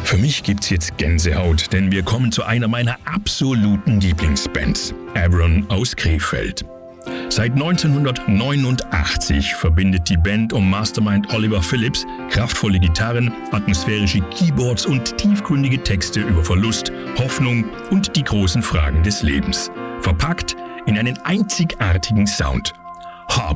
Für mich gibt's jetzt Gänsehaut, denn wir kommen zu einer meiner absoluten Lieblingsbands, Avron aus Krefeld. Seit 1989 verbindet die Band um Mastermind Oliver Phillips kraftvolle Gitarren, atmosphärische Keyboards und tiefgründige Texte über Verlust, Hoffnung und die großen Fragen des Lebens. Verpackt in einen einzigartigen Sound. Harbor